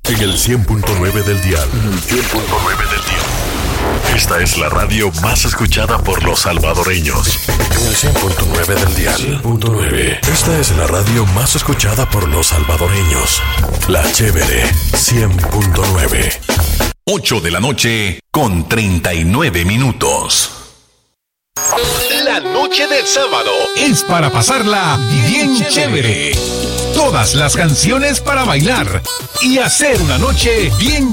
En el 100.9 del dial. En el 100.9 del dial. Esta es la radio más escuchada por los salvadoreños. En el 100.9 del dial. 100.9. Esta es la radio más escuchada por los salvadoreños. La Chévere 100.9. 8 de la noche con 39 minutos. La noche del sábado es para pasarla bien chévere. Todas las canciones para bailar y hacer una noche bien